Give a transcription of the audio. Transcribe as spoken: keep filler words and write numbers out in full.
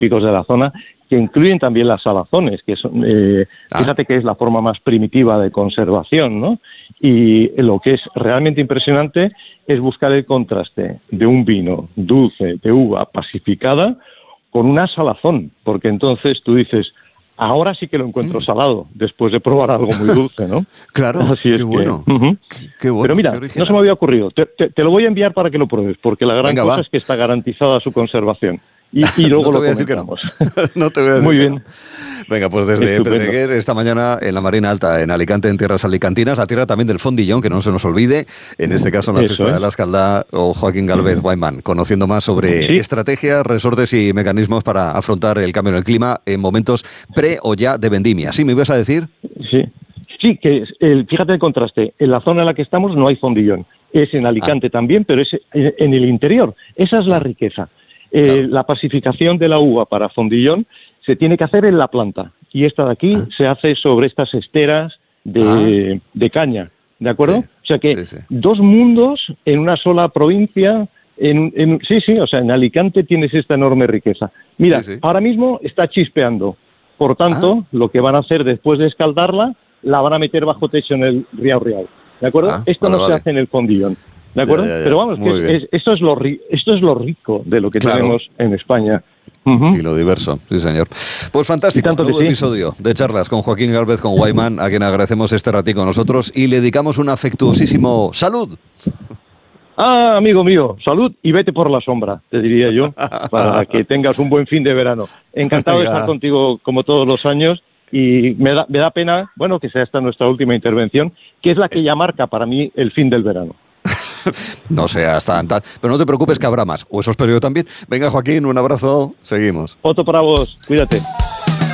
típicos de la zona, que incluyen también las salazones, que son, eh, ah. fíjate que es la forma más primitiva de conservación, ¿no? Y lo que es realmente impresionante es buscar el contraste de un vino dulce, de uva pacificada, con una salazón, porque entonces tú dices, ahora sí que lo encuentro mm. salado, después de probar algo muy dulce, ¿no? Claro, Así es qué, que, bueno. Uh-huh. qué, qué bueno. Pero mira, no se me había ocurrido, te, te, te lo voy a enviar para que lo pruebes, porque la gran Venga, cosa va. es que está garantizada su conservación. Y, y luego no te lo voy a decir que no. no te voy a decir Muy que bien. No. Venga, pues desde Estupendo. Pedreguer, esta mañana en la Marina Alta, en Alicante, en tierras alicantinas, la tierra también del fondillón, que no se nos olvide, en este caso en la Eso, fiesta ¿eh? de la Escaldá, o Joaquín Gálvez Guayman, conociendo más sobre sí. estrategias, resortes y mecanismos para afrontar el cambio en el clima en momentos pre o ya de vendimia. ¿Sí me ibas a decir? Sí, sí, que el, fíjate el contraste, en la zona en la que estamos no hay fondillón, es en Alicante ah. también, pero es en el interior, esa es la riqueza. Eh, claro. La pacificación de la uva para fondillón se tiene que hacer en la planta y esta de aquí ah. se hace sobre estas esteras de, ah. de caña, ¿de acuerdo? Sí, o sea que sí, sí. dos mundos en una sola provincia, en, en, sí, sí, o sea, en Alicante tienes esta enorme riqueza. Mira, sí, sí. ahora mismo está chispeando, por tanto, ah. lo que van a hacer después de escaldarla, la van a meter bajo techo en el Riau Riau, ¿de acuerdo? Ah, Esto vale, no vale. se hace en el fondillón. ¿De acuerdo? Ya, ya, ya. Pero vamos, que es, es, esto, es lo ri, esto es lo rico de lo que claro. tenemos en España. Uh-huh. Y lo diverso, sí señor. Pues fantástico, nuevo sí. episodio de charlas con Joaquín Gálvez, con Guayman, a quien agradecemos este ratico nosotros y le dedicamos un afectuosísimo salud. Ah, amigo mío, salud y vete por la sombra, te diría yo, para que tengas un buen fin de verano. Encantado de estar contigo como todos los años. Y me da, me da pena, bueno, que sea esta nuestra última intervención, que es la que ya marca para mí el fin del verano. No seas tan tal. Pero no te preocupes que habrá más. O eso espero yo también. Venga, Joaquín, un abrazo. Seguimos. Otro para vos. Cuídate.